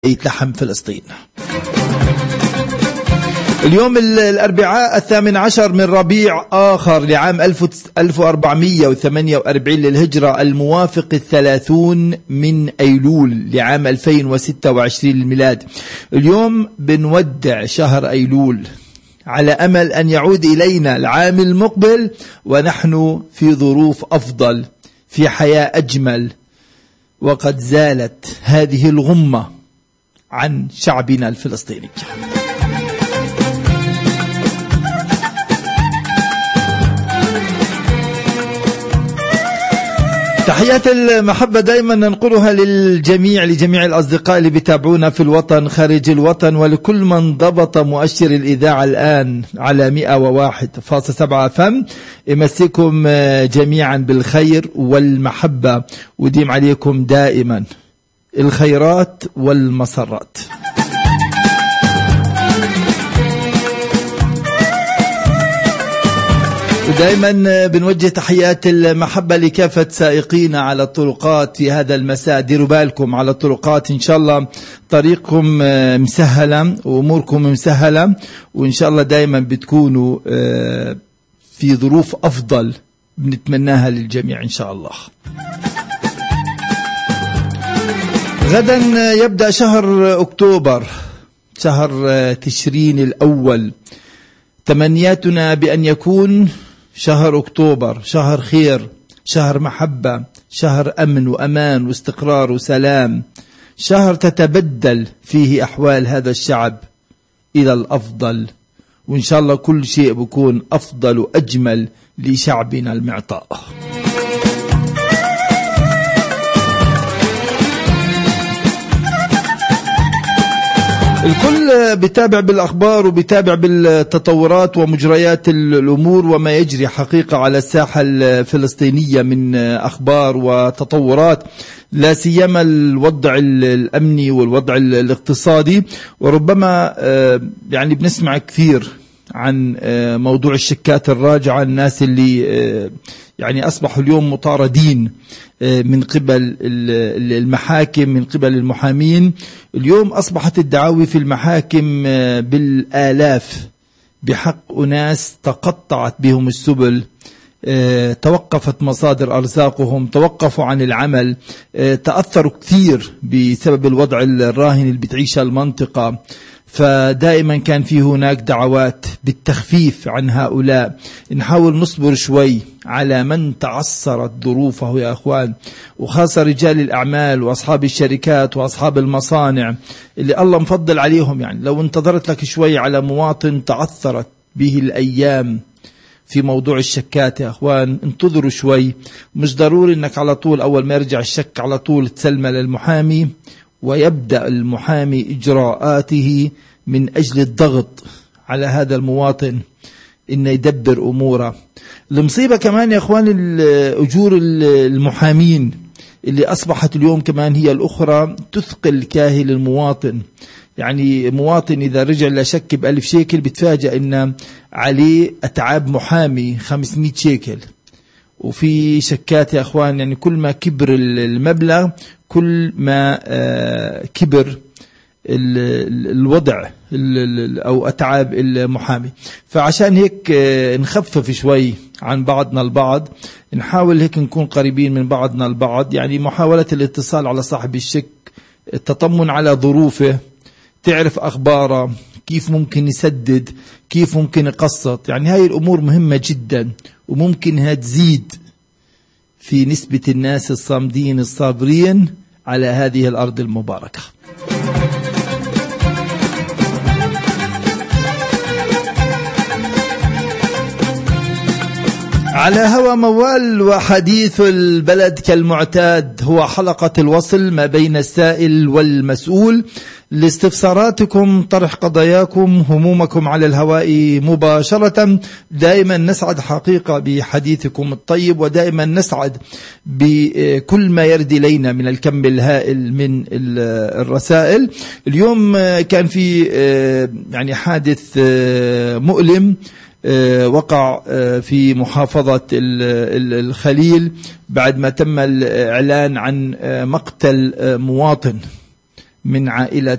لحم فلسطين. اليوم الأربعاء 18 من ربيع آخر لعام 1448 للهجرة، الموافق 30 من أيلول لعام 2026 للميلاد. اليوم بنودع شهر أيلول على أمل أن يعود إلينا العام المقبل ونحن في ظروف أفضل، في حياة أجمل، وقد زالت هذه الغمة عن شعبنا الفلسطيني. تحيات المحبة دائما ننقلها للجميع، لجميع الأصدقاء اللي بيتابعونا في الوطن خارج الوطن، ولكل من ضبط مؤشر الإذاعة الآن على 101.7 FM. يمسيكم جميعا بالخير والمحبة، وديم عليكم دائما الخيرات والمسرات. ودائما بنوجه تحيات المحبة لكافة سائقين على الطرقات في هذا المساء. ديروا بالكم على الطرقات، إن شاء الله طريقكم مسهلة وأموركم مسهلة، وإن شاء الله دائما بتكونوا في ظروف أفضل بنتمناها للجميع إن شاء الله. غدا يبدأ شهر أكتوبر، شهر تشرين الأول. تمنياتنا بأن يكون شهر أكتوبر شهر خير، شهر محبة، شهر أمن وأمان واستقرار وسلام، شهر تتبدل فيه أحوال هذا الشعب إلى الأفضل، وإن شاء الله كل شيء بيكون أفضل وأجمل لشعبنا المعطاء. الكل بيتابع بالأخبار وبيتابع بالتطورات ومجريات الأمور وما يجري حقيقة على الساحة الفلسطينية من أخبار وتطورات، لا سيما الوضع الأمني والوضع الاقتصادي. وربما يعني بنسمع كثير عن موضوع الشكات الراجعة، الناس اللي يعني أصبحوا اليوم مطاردين من قبل المحاكم، من قبل المحامين. اليوم أصبحت الدعاوي في المحاكم بالآلاف بحق أناس تقطعت بهم السبل، توقفت مصادر أرزاقهم، توقفوا عن العمل، تأثروا كثير بسبب الوضع الراهن اللي بتعيشه المنطقة. فدائما كان في هناك دعوات بالتخفيف عن هؤلاء، نحاول نصبر شوي على من تعثرت ظروفه يا أخوان، وخاصة رجال الأعمال وأصحاب الشركات وأصحاب المصانع اللي الله مفضل عليهم. يعني لو انتظرت لك شوي على مواطن تعثرت به الأيام في موضوع الشكات يا أخوان، انتظروا شوي. مش ضروري أنك على طول أول ما يرجع الشك على طول تسلمه للمحامي، ويبدأ المحامي إجراءاته من أجل الضغط على هذا المواطن إنه يدبر أموره. المصيبة كمان يا أخوان أجور المحامين اللي أصبحت اليوم كمان هي الأخرى تثقل كاهل المواطن. يعني مواطن إذا رجع لشك ب1000 شيكل بتفاجأ إن عليه أتعاب محامي 500 شيكل. وفي شكات يا أخوان يعني كل ما كبر المبلغ كل ما كبر الوضع أو أتعاب المحامي. فعشان هيك نخفف شوي عن بعضنا البعض، نحاول هيك نكون قريبين من بعضنا البعض. يعني محاولة الاتصال على صاحب الشك، التطمن على ظروفه، تعرف أخباره، كيف ممكن يسدد، كيف ممكن يقسط. يعني هاي الأمور مهمة جدا، وممكن تزيد في نسبة الناس الصامدين الصابرين على هذه الأرض المباركة. على هوا موال وحديث البلد كالمعتاد هو حلقة الوصل ما بين السائل والمسؤول لاستفساراتكم، طرح قضاياكم، همومكم على الهواء مباشرة. دائما نسعد حقيقة بحديثكم الطيب، ودائما نسعد بكل ما يرد إلينا من الكم الهائل من الرسائل. اليوم كان في يعني حادث مؤلم وقع في محافظة الخليل بعد ما تم الإعلان عن مقتل مواطن من عائلة